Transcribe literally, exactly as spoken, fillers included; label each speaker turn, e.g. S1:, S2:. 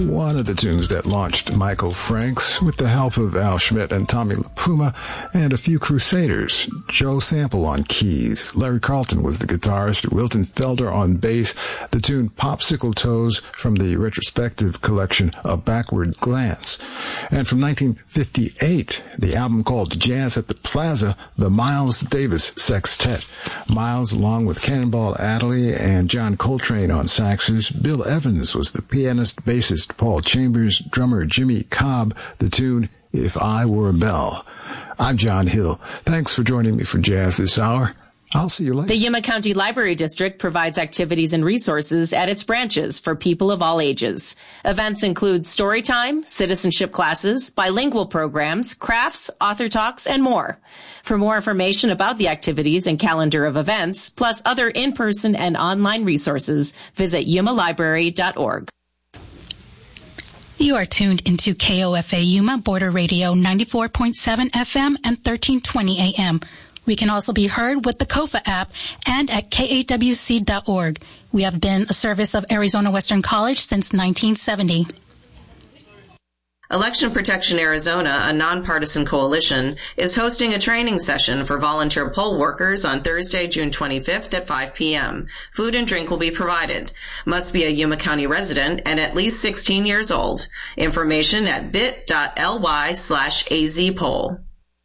S1: one of the tunes that launched Michael Franks with the help of Al Schmidt and Tommy LaPuma and a few Crusaders. Joe Sample on keys. Larry Carlton was the guitarist. Wilton Felder on bass. The tune Popsicle Toes from the retrospective collection A Backward Glance. And from nineteen fifty-eight, the album called Jazz at the Plaza, the Miles Davis Sextet. Miles, along with Cannonball Adderley and John Coltrane on saxes. Bill Evans was the pianist, bassist Paul Chambers, drummer Jimmy Cobb, the tune If I Were a Bell. I'm John Hill. Thanks for joining me for Jazz this hour. I'll see you later.
S2: The Yuma County Library District provides activities and resources at its branches for people of all ages. Events include story time, citizenship classes, bilingual programs, crafts, author talks, and more. For more information about the activities and calendar of events, plus other in-person and online resources, visit yuma library dot org.
S3: You are tuned into K O F A Yuma Border Radio ninety-four point seven F M and thirteen twenty A M. We can also be heard with the Kofa app and at K A W C dot org. We have been a service of Arizona Western College since nineteen seventy.
S2: Election Protection Arizona, a nonpartisan coalition, is hosting a training session for volunteer poll workers on Thursday, June twenty-fifth at five p.m. Food and drink will be provided. Must be a Yuma County resident and at least sixteen years old. Information at bit.ly slash azpoll.